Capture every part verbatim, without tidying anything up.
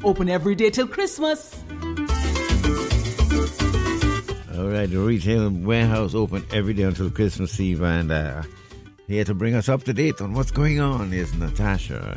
open every day till Christmas. All right, the retail warehouse open every day until Christmas Eve, and uh, here to bring us up to date on what's going on is Natasha.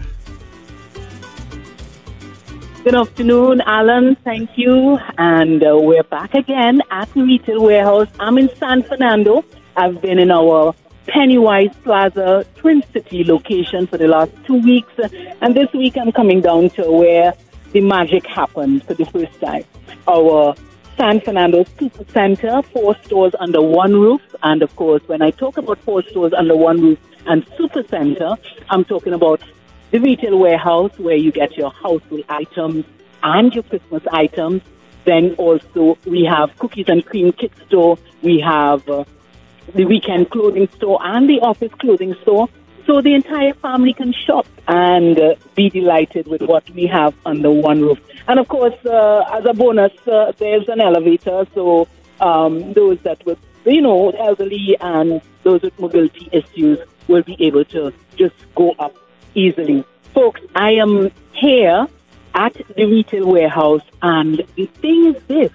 Good afternoon, Alan. Thank you. And uh, we're back again at the retail warehouse. I'm in San Fernando. I've been in our Pennywise Plaza Twin City location for the last two weeks. And this week I'm coming down to where the magic happened for the first time. Our San Fernando Super Center, four stores under one roof. And of course, when I talk about four stores under one roof and Super Center, I'm talking about the retail warehouse where you get your household items and your Christmas items. Then also we have Cookies and Cream Kit Store. We have uh, the weekend clothing store and the office clothing store. So the entire family can shop and uh, be delighted with what we have under one roof. And of course, uh, as a bonus, uh, there's an elevator. So um, those that were, you know, elderly and those with mobility issues will be able to just go up easily. Folks, I am here at the retail warehouse, and the thing is this.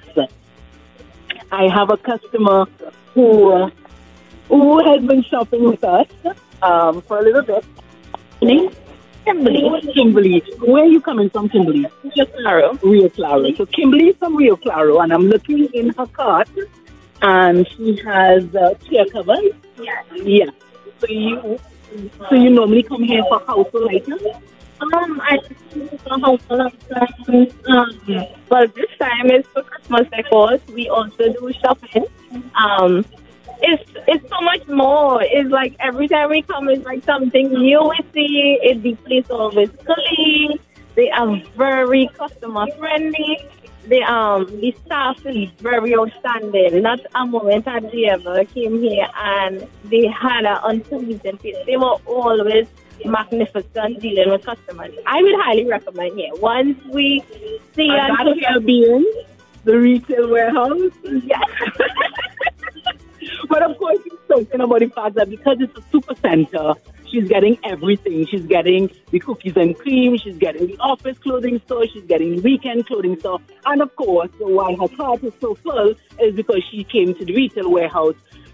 I have a customer who... Uh, who has been shopping with us um, for a little bit. Name? Kimberly. Kimberly. Where are you coming from, Kimberly? Rio Claro. Rio Claro. So Kimberly is from Rio Claro, and I'm looking in her cart, and she has uh, chair covers. Yes. Yeah. So you, so you normally come here for household items? Um, I for household items. Um, well, this time is for Christmas decor. We also do shopping. Um. It's it's so much more. It's like every time we come, it's like something new we see. It the place always clean. They are very customer friendly. The um the staff is very outstanding. Not a moment had they ever came here and they had an unpleasant face. They were always magnificent dealing with customers. I would highly recommend here. Once we see and that here being the retail warehouse. Yes. But of course, she's talking about the fact that because it's a super center, she's getting everything. She's getting the cookies and cream, she's getting the office clothing store, she's getting the weekend clothing store. And of course, why her cart is so full is because she came to the retail warehouse,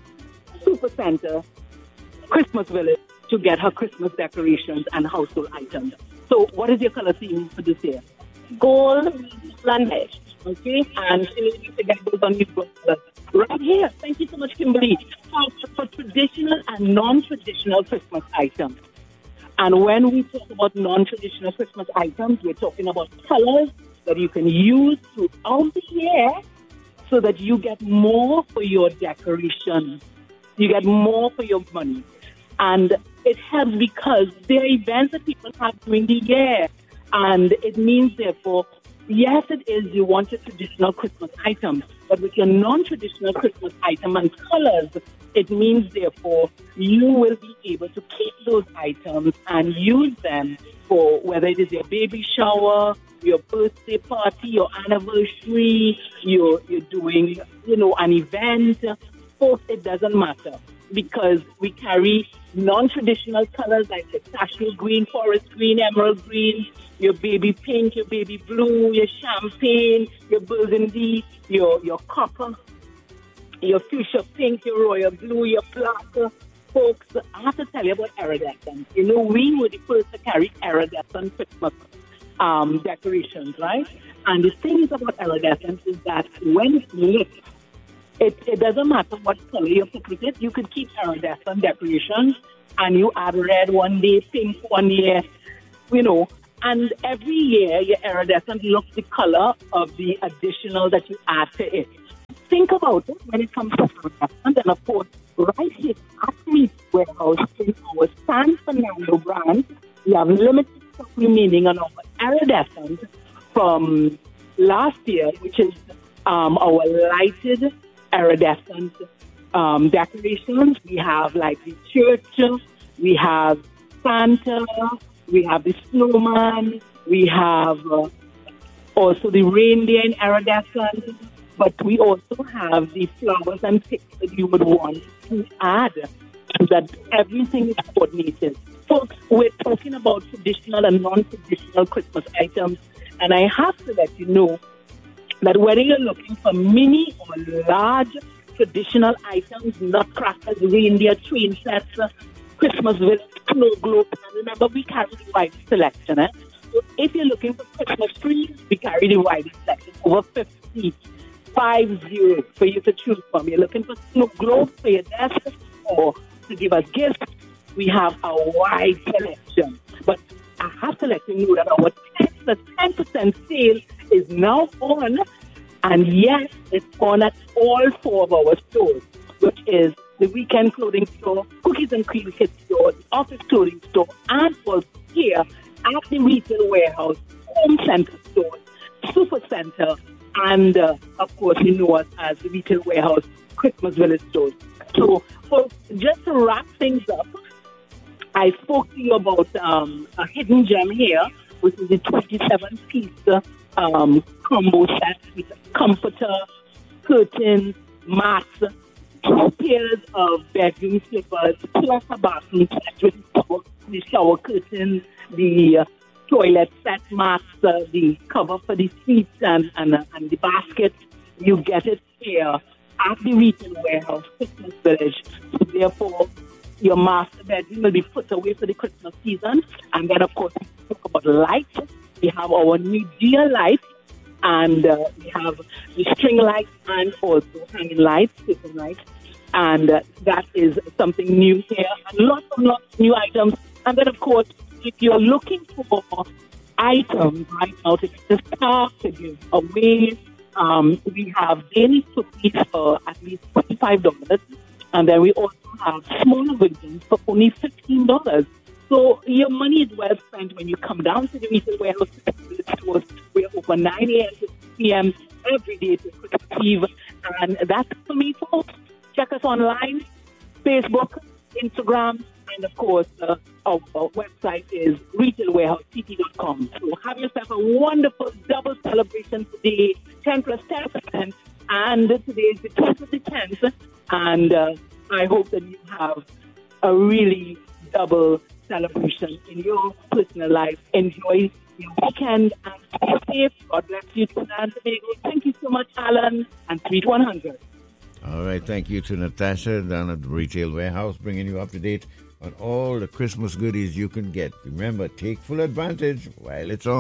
super center, Christmas Village, to get her Christmas decorations and household items. So what is your color theme for this year? Gold, London. Okay, and she needs to get those on your book right here. Thank you so much, Kimberly. For, for traditional and non-traditional Christmas items. And when we talk about non-traditional Christmas items, we're talking about colors that you can use throughout the year so that you get more for your decoration. You get more for your money. And it helps because there are events that people have during the year. And it means, therefore, yes, it is you want a traditional Christmas item, but with your non-traditional Christmas item and colors, it means, therefore, you will be able to keep those items and use them for whether it is your baby shower, your birthday party, your anniversary, you're, you're doing, you know, an event. Folks, it doesn't matter because we carry non-traditional colors like the pistachio green, forest green, emerald green, your baby pink, your baby blue, your champagne, your burgundy, your your copper, your fuchsia pink, your royal blue, your black. Folks, I have to tell you about iridescent. You know, we were the first to carry iridescent Christmas um, decorations, right? And the thing is about iridescent is that when it's lit, it, it doesn't matter what color you put with it. You could keep iridescent decorations and you add red one day, pink one year, you know. And every year, your iridescent looks the color of the additional that you add to it. Think about it when it comes to iridescent. And of course, right here at the warehouse in our San Fernando brand, we have limited stock remaining on our iridescent from last year, which is um, our lighted iridescent um, decorations. We have like the church, we have Santa, we have the snowman, we have uh, also the reindeer in iridescent, but we also have the flowers and pics that you would want to add, so that everything is coordinated. Folks, we're talking about traditional and non-traditional Christmas items. And I have to let you know that whether you're looking for mini or large traditional items, nutcrackers, reindeer, train sets, uh, Christmas village, snow globe, and remember we carry the widest selection. Eh? So if you're looking for Christmas trees, we carry the widest selection, over fifty, five zero for you to choose from. You're looking for snow globe for your desk or to give us gifts, we have a wide selection. But I have to let you know that our ten percent sale is now on, and yes, it's on at all four of our stores, which is the Weekend Clothing Store, Cookies and Cream Kit Store, the Office Clothing Store, and also here at the Retail Warehouse, Home Center Store, Super Center, and uh, of course you know us as the Retail Warehouse Christmas Village Stores. So for, just to wrap things up, I spoke to you about um, a hidden gem here, which is the twenty-seven piece um, combo set with a comforter, curtains, mats, two pairs of bedroom slippers, plus a bathroom set with the shower, the shower curtains, the uh, toilet set mats, uh, the cover for the seats and, and, uh, and the basket. You get it here at the Retail Warehouse, Christmas Village. So therefore, your master bedroom will be put away for the Christmas season. And then, of course, we talk about lights. We have our new Dia lights, and uh, we have the string lights and also hanging lights, curtain lights. And uh, that is something new here. And lots and lots of new items. And then, of course, if you're looking for items right now to just start to give away, um, we have daily cookies for at least twenty-five dollars. And then we also have smaller versions for only fifteen dollars. So your money is well spent when you come down to the Retail Warehouse stores. We're open nine a.m. to six p.m. every day to Christmas Eve. And that's for me, folks. Check us online, Facebook, Instagram, and of course, uh, our, our website is retail warehouse c t dot com. So have yourself a wonderful double celebration today, ten plus ten percent. And today is the tenth of the tenth. And uh, I hope that you have a really double celebration in your personal life. Enjoy your weekend and stay safe. God bless you, Trinidad and Tobago. Thank you so much, Alan, and Sweet one hundred. All right, thank you to Natasha down at the Retail Warehouse, bringing you up to date on all the Christmas goodies you can get. Remember, take full advantage while it's on.